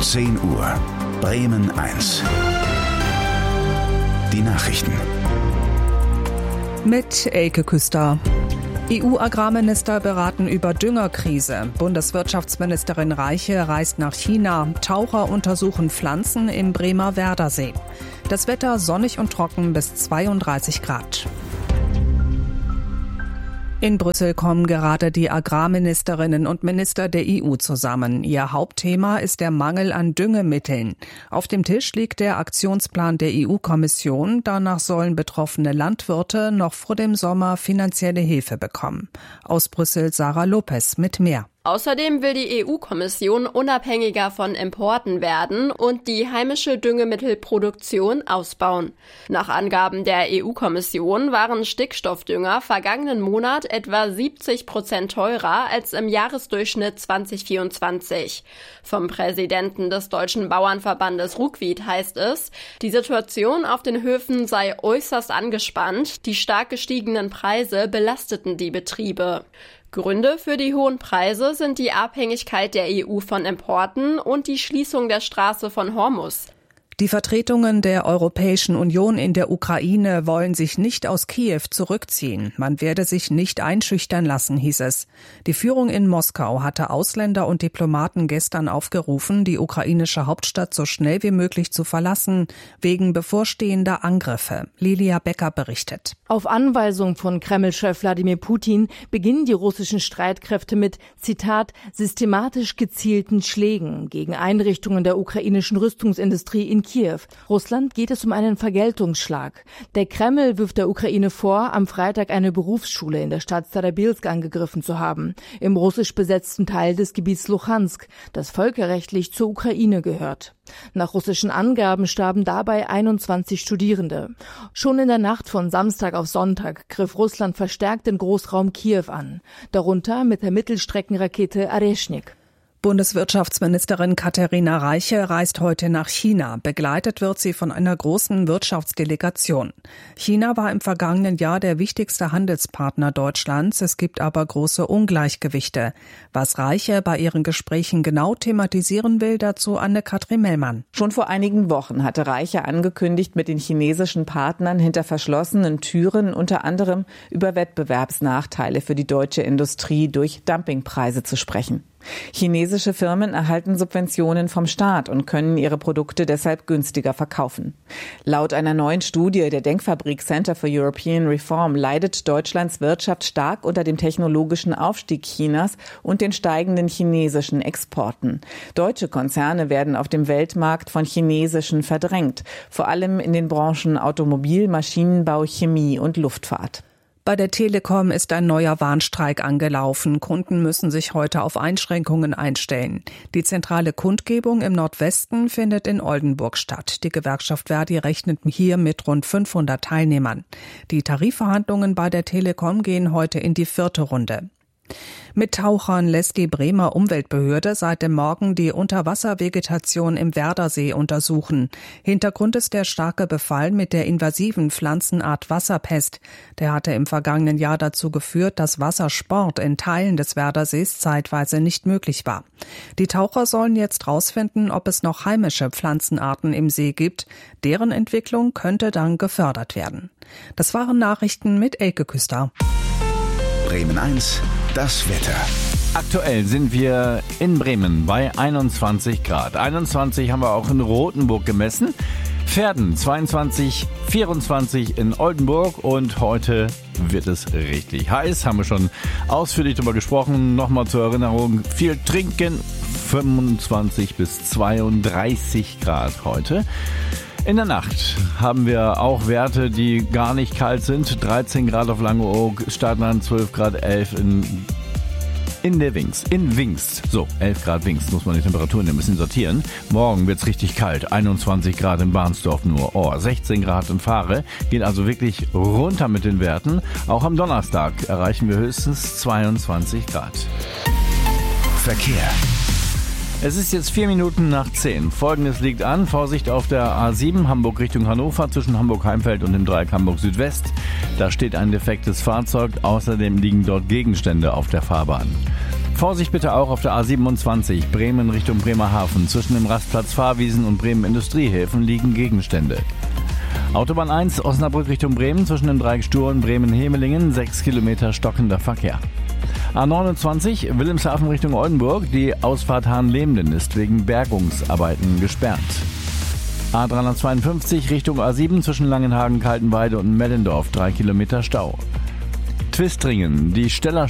10 Uhr. Bremen 1. Die Nachrichten. Mit Elke Küster. EU-Agrarminister beraten über Düngerkrise. Bundeswirtschaftsministerin Reiche reist nach China. Taucher untersuchen Pflanzen im Bremer Werdersee. Das Wetter sonnig und trocken bis 32 Grad. In Brüssel kommen gerade die Agrarministerinnen und Minister der EU zusammen. Ihr Hauptthema ist der Mangel an Düngemitteln. Auf dem Tisch liegt der Aktionsplan der EU-Kommission. Danach sollen betroffene Landwirte noch vor dem Sommer finanzielle Hilfe bekommen. Aus Brüssel Sarah Lopez mit mehr. Außerdem will die EU-Kommission unabhängiger von Importen werden und die heimische Düngemittelproduktion ausbauen. Nach Angaben der EU-Kommission waren Stickstoffdünger vergangenen Monat etwa 70% teurer als im Jahresdurchschnitt 2024. Vom Präsidenten des Deutschen Bauernverbandes Ruckwied heißt es, die Situation auf den Höfen sei äußerst angespannt, die stark gestiegenen Preise belasteten die Betriebe. Gründe für die hohen Preise sind die Abhängigkeit der EU von Importen und die Schließung der Straße von Hormuz. Die Vertretungen der Europäischen Union in der Ukraine wollen sich nicht aus Kiew zurückziehen. Man werde sich nicht einschüchtern lassen, hieß es. Die Führung in Moskau hatte Ausländer und Diplomaten gestern aufgerufen, die ukrainische Hauptstadt so schnell wie möglich zu verlassen, wegen bevorstehender Angriffe. Lilia Becker berichtet. Auf Anweisung von Kreml-Chef Wladimir Putin beginnen die russischen Streitkräfte mit, Zitat, systematisch gezielten Schlägen gegen Einrichtungen der ukrainischen Rüstungsindustrie in Kiew. Russland geht es um einen Vergeltungsschlag. Der Kreml wirft der Ukraine vor, am Freitag eine Berufsschule in der Stadt Starobilsk angegriffen zu haben, im russisch besetzten Teil des Gebiets Luhansk, das völkerrechtlich zur Ukraine gehört. Nach russischen Angaben starben dabei 21 Studierende. Schon in der Nacht von Samstag auf Sonntag griff Russland verstärkt den Großraum Kiew an, darunter mit der Mittelstreckenrakete Areshnik. Bundeswirtschaftsministerin Katharina Reiche reist heute nach China. Begleitet wird sie von einer großen Wirtschaftsdelegation. China war im vergangenen Jahr der wichtigste Handelspartner Deutschlands. Es gibt aber große Ungleichgewichte. Was Reiche bei ihren Gesprächen genau thematisieren will, dazu Anne-Kathrin Mellmann. Schon vor einigen Wochen hatte Reiche angekündigt, mit den chinesischen Partnern hinter verschlossenen Türen unter anderem über Wettbewerbsnachteile für die deutsche Industrie durch Dumpingpreise zu sprechen. Chinesische Firmen erhalten Subventionen vom Staat und können ihre Produkte deshalb günstiger verkaufen. Laut einer neuen Studie der Denkfabrik Center for European Reform leidet Deutschlands Wirtschaft stark unter dem technologischen Aufstieg Chinas und den steigenden chinesischen Exporten. Deutsche Konzerne werden auf dem Weltmarkt von chinesischen verdrängt, vor allem in den Branchen Automobil, Maschinenbau, Chemie und Luftfahrt. Bei der Telekom ist ein neuer Warnstreik angelaufen. Kunden müssen sich heute auf Einschränkungen einstellen. Die zentrale Kundgebung im Nordwesten findet in Oldenburg statt. Die Gewerkschaft Verdi rechnet hier mit rund 500 Teilnehmern. Die Tarifverhandlungen bei der Telekom gehen heute in die 4. Runde. Mit Tauchern lässt die Bremer Umweltbehörde seit dem Morgen die Unterwasservegetation im Werdersee untersuchen. Hintergrund ist der starke Befall mit der invasiven Pflanzenart Wasserpest. Der hatte im vergangenen Jahr dazu geführt, dass Wassersport in Teilen des Werdersees zeitweise nicht möglich war. Die Taucher sollen jetzt rausfinden, ob es noch heimische Pflanzenarten im See gibt. Deren Entwicklung könnte dann gefördert werden. Das waren Nachrichten mit Elke Küster. Bremen 1, das Wetter. Aktuell sind wir in Bremen bei 21 Grad. 21 haben wir auch in Rothenburg gemessen. Verden 22, 24 in Oldenburg und heute wird es richtig heiß. Haben wir schon ausführlich darüber gesprochen. Nochmal zur Erinnerung, viel trinken, 25 bis 32 Grad heute. In der Nacht haben wir auch Werte, die gar nicht kalt sind. 13 Grad auf Langeoog, Stadtland 12 Grad 11 in der Wingst. In Wingst. So, 11 Grad Wingst, muss man die Temperaturen ein bisschen sortieren. Morgen wird's richtig kalt. 21 Grad in Barnsdorf nur. 16 Grad in Fahre. Geht also wirklich runter mit den Werten. Auch am Donnerstag erreichen wir höchstens 22 Grad. Verkehr. Es ist jetzt 4 Minuten nach 10. Folgendes liegt an. Vorsicht auf der A7 Hamburg Richtung Hannover zwischen Hamburg-Heimfeld und dem Dreieck Hamburg Südwest. Da steht ein defektes Fahrzeug. Außerdem liegen dort Gegenstände auf der Fahrbahn. Vorsicht bitte auch auf der A27 Bremen Richtung Bremerhaven. Zwischen dem Rastplatz Fahrwiesen und Bremen Industriehäfen liegen Gegenstände. Autobahn 1 Osnabrück Richtung Bremen. Zwischen dem Dreieck Stur und Bremen-Hemelingen 6 Kilometer stockender Verkehr. A29 Wilhelmshaven Richtung Oldenburg. Die Ausfahrt Hahnlehmden ist wegen Bergungsarbeiten gesperrt. A352 Richtung A7 zwischen Langenhagen, Kaltenweide und Mellendorf 3 Kilometer Stau. Twistringen, die Steller